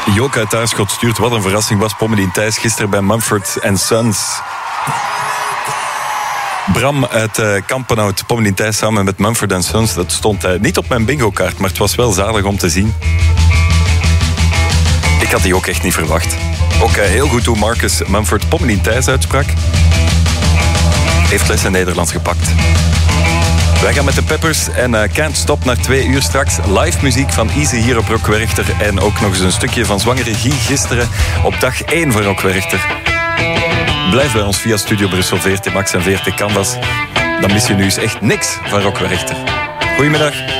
Joke uit Aarschot stuurt, wat een verrassing was Pommelien Thijs gisteren bij Mumford & Sons. Bram uit Kampenhout, Pommelien Thijs samen met Mumford & Sons. Dat stond niet op mijn bingo-kaart, maar het was wel zalig om te zien. Ik had die ook echt niet verwacht. Ook heel goed hoe Marcus Mumford Pommelien Thijs uitsprak. Heeft les in Nederlands gepakt. Wij gaan met de Peppers en Can't Stop naar 2 uur straks. Live muziek van Easy hier op Rock Werchter. En ook nog eens een stukje van Zwangere Guy gisteren op dag 1 van Rock Werchter. Blijf bij ons via Studio Brussel, VRT Max en VRT Canvas. Dan mis je nu eens echt niks van Rock Werchter. Goedemiddag.